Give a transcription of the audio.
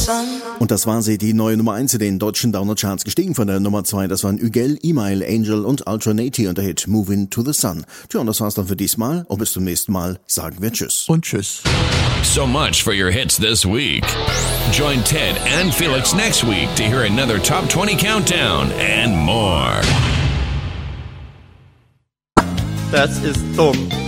Und das war sie, die neue Nummer 1 in den deutschen Download-Charts, gestiegen von der Nummer 2. Das waren Ügel, Email, Angel und Alternati und der Hit Moving to the Sun. Tja, und das war's dann für diesmal. Und bis zum nächsten Mal sagen wir Tschüss. Und Tschüss. So much for your hits this week. Join Ted and Felix next week to hear another Top 20 Countdown and more. Das ist dumm.